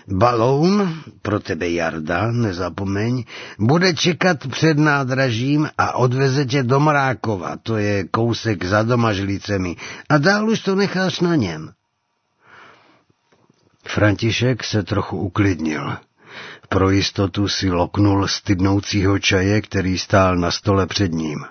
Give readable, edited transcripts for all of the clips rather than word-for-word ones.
Baloun, pro tebe Jarda, nezapomeň, bude čekat před nádražím a odveze tě do Mrákova, to je kousek za Domažlicemi, a dál už to necháš na něm. František se trochu uklidnil. Pro jistotu si loknul stydnoucího čaje, který stál na stole před ním.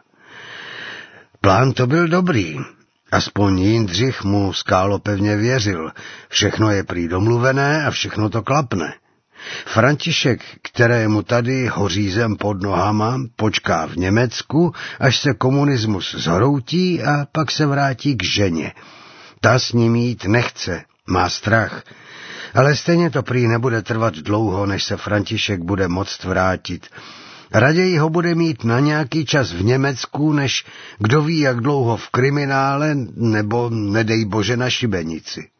Plán to byl dobrý. Aspoň Jindřich mu skálopevně věřil. Všechno je prý domluvené a všechno to klapne. František, kterému tady hoří zem pod nohama, počká v Německu, až se komunismus zhroutí a pak se vrátí k ženě. Ta s ním jít nechce, má strach. Ale stejně to prý nebude trvat dlouho, než se František bude moct vrátit. Raději ho bude mít na nějaký čas v Německu, než kdo ví jak dlouho v kriminále, nebo nedej bože na šibenici.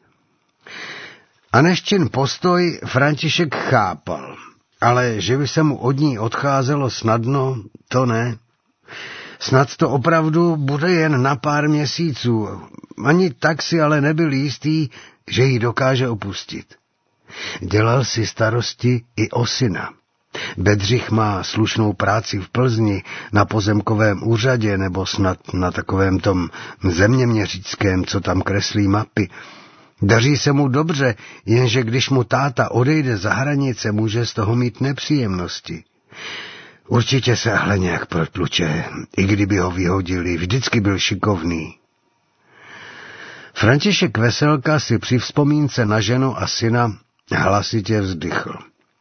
Aneščin postoj František chápal, ale že by se mu od ní odcházelo snadno, to ne. Snad to opravdu bude jen na pár měsíců, ani tak si ale nebyl jistý, že ji dokáže opustit. Dělal si starosti i o syna. Bedřich má slušnou práci v Plzni, na pozemkovém úřadě nebo snad na takovém tom zeměměřickém, co tam kreslí mapy. Daří se mu dobře, jenže když mu táta odejde za hranice, může z toho mít nepříjemnosti. Určitě se ale nějak protluče, i kdyby ho vyhodili, vždycky byl šikovný. František Veselka si při vzpomínce na ženu a syna hlasitě vzdychl.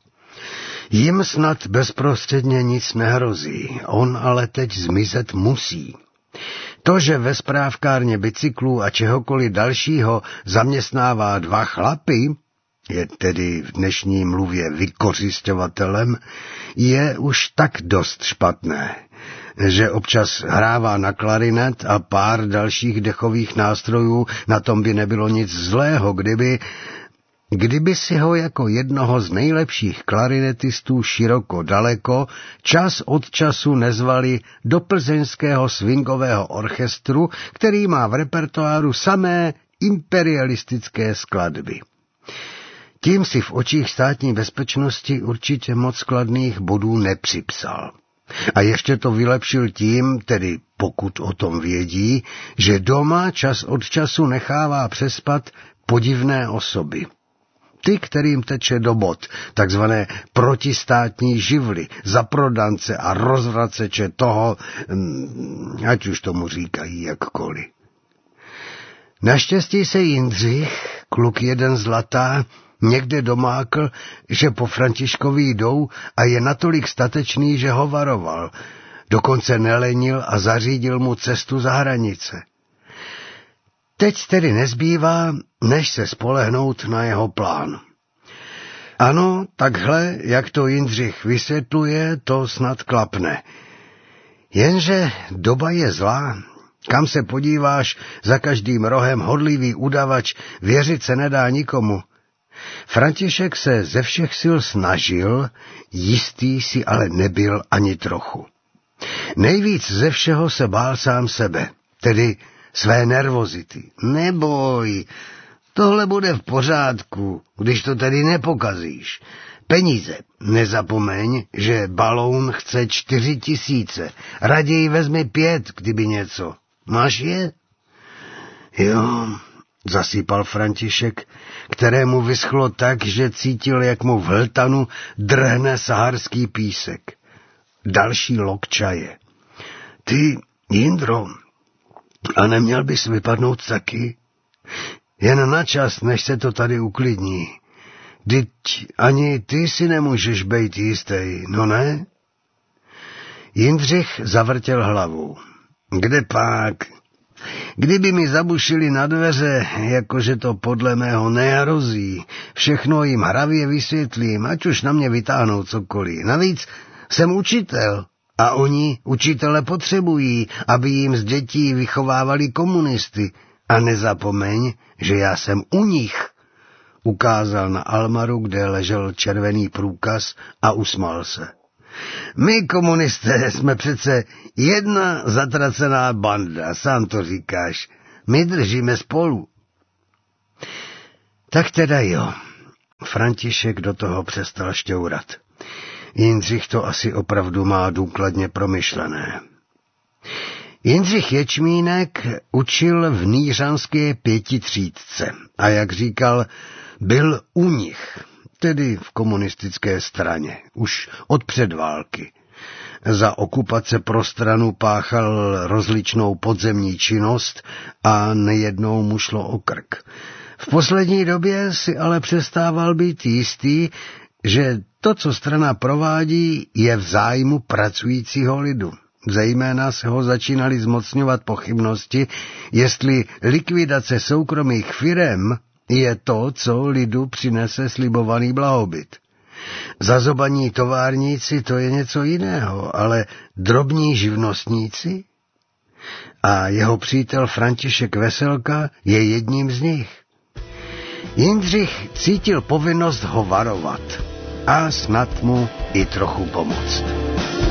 Jim snad bezprostředně nic nehrozí, on ale teď zmizet musí. To, že ve správkárně bicyklů a čehokoliv dalšího zaměstnává 2 chlapy, je tedy v dnešní mluvě vykořisťovatelem, je už tak dost špatné, že občas hrává na klarinet a pár dalších dechových nástrojů, na tom by nebylo nic zlého, kdyby si ho jako jednoho z nejlepších klarinetistů široko daleko čas od času nezvali do plzeňského swingového orchestru, který má v repertoáru samé imperialistické skladby. Tím si v očích státní bezpečnosti určitě moc kladných bodů nepřipsal. A ještě to vylepšil tím, tedy pokud o tom vědí, že doma čas od času nechává přespat podivné osoby. Ty, kterým teče do bod, takzvané protistátní živly, zaprodance a rozvraceče toho, ať už tomu říkají jakkoliv. Naštěstí se Jindřich, kluk jeden zlatá, někde domákl, že po Františkovi jdou a je natolik statečný, že ho varoval. Dokonce nelenil a zařídil mu cestu za hranice. Teď tedy nezbývá, než se spolehnout na jeho plán. Ano, takhle, jak to Jindřich vysvětluje, to snad klapne. Jenže doba je zlá. Kam se podíváš, za každým rohem hodlivý udavač, věřit se nedá nikomu. František se ze všech sil snažil, jistý si ale nebyl ani trochu. Nejvíc ze všeho se bál sám sebe, tedy své nervozity. Neboj, tohle bude v pořádku, když to tady nepokazíš. Peníze, nezapomeň, že Baloun chce 4 000, raději vezmi 5, kdyby něco. Máš je? Jo, zasýpal František, kterému vyschlo tak, že cítil, jak mu v hltanu drhne saharský písek. Další lok čaje. Ty, Jindro, a neměl bys vypadnout taky? Jen na čas, než se to tady uklidní. Vždyť ani ty si nemůžeš být jistý, no ne? Jindřich zavrtěl hlavou. Kde pak? Kdyby mi zabušili na dveře, jakože to podle mého nehrozí, všechno jim hravě vysvětlím, ať už na mě vytáhnou cokoliv. Navíc jsem učitel a oni učitele potřebují, aby jim z dětí vychovávali komunisty. A nezapomeň, že já jsem u nich. Ukázal na almaru, kde ležel červený průkaz a usmál se. My komunisté jsme přece jedna zatracená banda, sám to říkáš. My držíme spolu. Tak teda jo. František do toho přestal šťourat. Jindřich to asi opravdu má důkladně promyšlené. Jindřich Ječmínek učil v nýřanské 5. třídce a jak říkal, byl u nich, tedy v komunistické straně, už od předválky. Za okupace prostranu páchal rozličnou podzemní činnost a nejednou mu šlo o krk. V poslední době si ale přestával být jistý, že to, co strana provádí, je v zájmu pracujícího lidu. Zejména se ho začínaly zmocňovat pochybnosti, jestli likvidace soukromých firem je to, co lidu přinese slibovaný blahobyt. Zazobaní továrníci to je něco jiného, ale drobní živnostníci? A jeho přítel František Veselka je jedním z nich. Jindřich cítil povinnost ho varovat a snad mu i trochu pomoct.